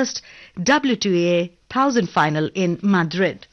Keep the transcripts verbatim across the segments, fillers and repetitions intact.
first W T A one thousand final in Madrid.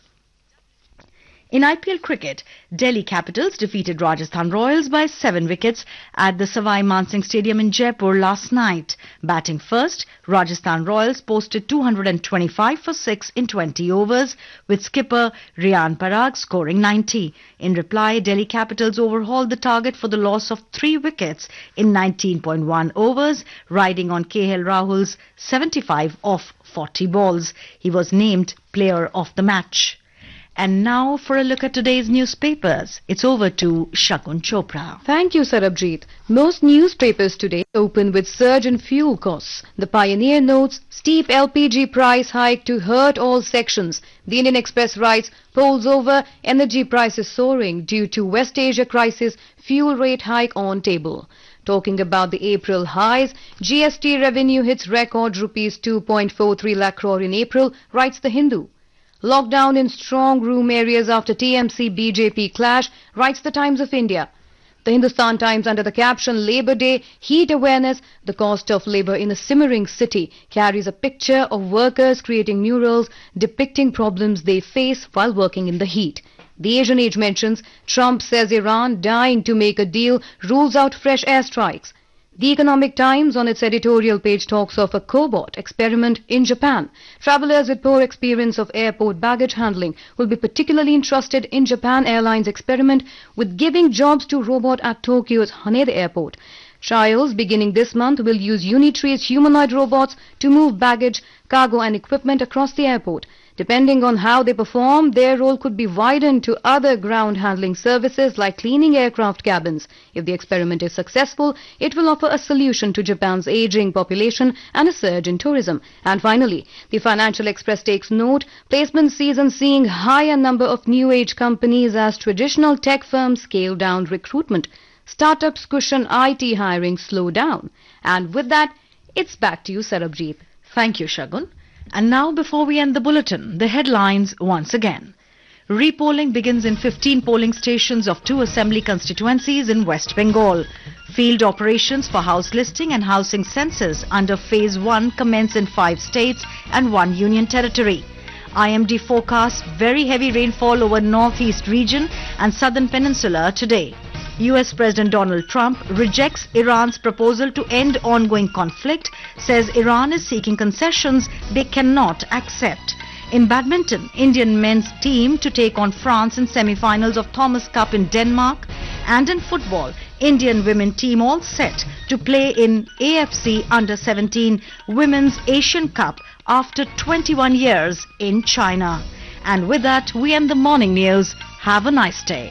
In I P L cricket, Delhi Capitals defeated Rajasthan Royals by seven wickets at the Savai Mansingh Stadium in Jaipur last night. Batting first, Rajasthan Royals posted two hundred twenty-five for six in twenty overs, with skipper Riyan Parag scoring ninety. In reply, Delhi Capitals overhauled the target for the loss of three wickets in nineteen point one overs, riding on K L Rahul's seventy-five off forty balls. He was named player of the match. And now for a look at today's newspapers. It's over to Shagun Chopra. Thank you, Sarabjeet. Most newspapers today open with surge in fuel costs. The Pioneer notes steep L P G price hike to hurt all sections. The Indian Express writes polls over, energy prices soaring due to West Asia crisis, fuel rate hike on table. Talking about the April highs, G S T revenue hits record rupees two point four three lakh crore in April, writes The Hindu. Lockdown in strong room areas after T M C B J P clash, writes The Times of India. The Hindustan Times under the caption Labour Day, Heat Awareness, the cost of labour in a simmering city, carries a picture of workers creating murals depicting problems they face while working in the heat. The Asian Age mentions Trump says Iran dying to make a deal, rules out fresh airstrikes. The Economic Times on its editorial page talks of a cobot experiment in Japan. Travelers with poor experience of airport baggage handling will be particularly interested in Japan Airlines' experiment with giving jobs to robot at Tokyo's Haneda Airport. Trials beginning this month will use Unitree's humanoid robots to move baggage, cargo and equipment across the airport. Depending on how they perform, their role could be widened to other ground handling services like cleaning aircraft cabins. If the experiment is successful, it will offer a solution to Japan's aging population and a surge in tourism. And finally, the Financial Express takes note, placement season seeing higher number of new age companies as traditional tech firms scale down recruitment. Startups cushion I T hiring slow down. And with that, it's back to you, Sarabjeet. Thank you, Shagun. And now, before we end the bulletin, the headlines once again. Repolling begins in fifteen polling stations of two assembly constituencies in West Bengal. Field operations for house listing and housing census under Phase one commence in five states and one union territory. I M D forecasts very heavy rainfall over northeast region and southern peninsula today. U S President Donald Trump rejects Iran's proposal to end ongoing conflict, says Iran is seeking concessions they cannot accept. In badminton, Indian men's team to take on France in semi-finals of Thomas Cup in Denmark. And in football, Indian women team all set to play in A F C under seventeen Women's Asian Cup after twenty-one years in China. And with that, we end the morning news. Have a nice day.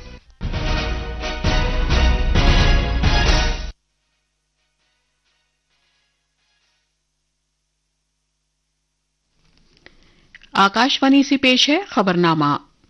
Akashvani से पेश है खबरनामा।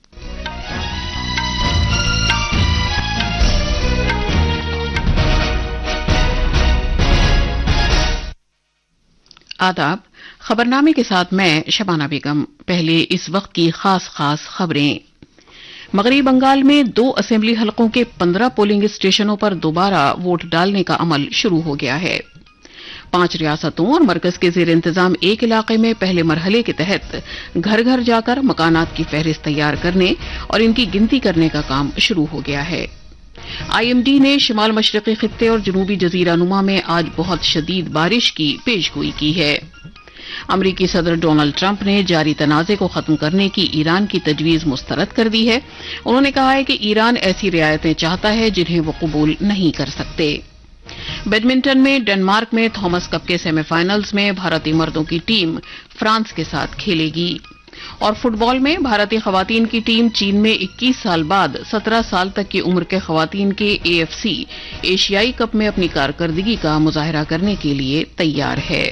आदाब। खबरनामे के साथ मैं शबाना बेगम। पहले इस वक्त की खास खास खबरें। मगरबी बंगाल में दो असेंबली हलकों के पंद्रह पोलिंग स्टेशनों पर दोबारा वोट डालने का अमल शुरू हो गया है। पांच रियासतों और मरकज के जेर इंतजाम एक इलाके में पहले मरहले के तहत घर घर जाकर मकानात की फहरिस्त तैयार करने और इनकी गिनती करने का काम शुरू हो गया है। आईएमडी ने शिमाल मशरक़ी खित्ते और जनूबी जजीरा नुमा में आज बहुत शदीद बारिश की पेशगोई की है। अमरीकी सदर डोनाल्ड ट्रंप ने जारी तनाज़े को खत्म करने की ईरान की तजवीज मुस्तरद कर दी है। उन्होंने कहा है कि ईरान ऐसी रियायतें चाहता है जिन्हें वो कबूल नहीं कर सकते। बैडमिंटन में डेनमार्क में थॉमस कप के सेमीफाइनल्स में भारतीय मर्दों की टीम फ्रांस के साथ खेलेगी। और फुटबॉल में भारतीय खवातीन की टीम चीन में इक्कीस साल बाद सत्रह साल तक की उम्र के खवातीन के एएफसी एशियाई कप में अपनी कारकर्दगी का मुजाहरा करने के लिए तैयार है।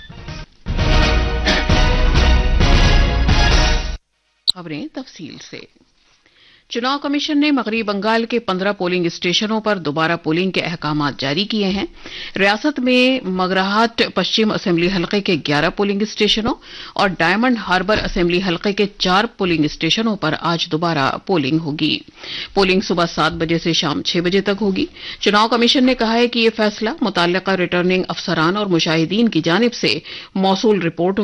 खबरें तफसील से। चुनाव कमीशन ने मगरबी बंगाल के पंद्रह पोलिंग स्टेशनों पर दोबारा पोलिंग के अहकाम जारी किए हैं। रियासत में मगराहाट पश्चिम असेंबली हलके के ग्यारह पोलिंग स्टेशनों और डायमंड हार्बर असेंबली हलके के चार पोलिंग स्टेशनों पर आज दोबारा पोलिंग होगी। पोलिंग सुबह सात बजे से शाम छह बजे तक होगी। चुनाव कमीशन ने कहा है कि यह फैसला मुतल्लिका रिटर्निंग अफसरान और मुशाहिदीन की जानिब से मौसूल रिपोर्टों